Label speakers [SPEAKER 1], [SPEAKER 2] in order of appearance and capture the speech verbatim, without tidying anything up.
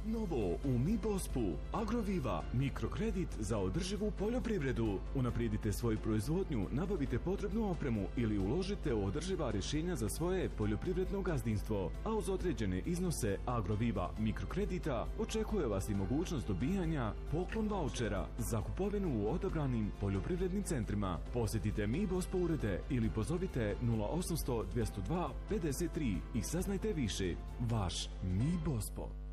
[SPEAKER 1] Novo u Mi Bospu. Agroviva, mikrokredit za održivu poljoprivredu. Unaprijedite svoju proizvodnju, nabavite potrebnu opremu ili uložite u održiva rješenja za svoje poljoprivredno gazdinstvo. A uz određene iznose Agroviva mikrokredita očekuje vas i mogućnost dobijanja poklon vaučera za kupovinu u odabranim poljoprivrednim centrima. Posjetite Mi Bospo urede ili pozovite nula osam sto dvjesto dva pedeset tri i saznajte više. Vaš Mi Bospo.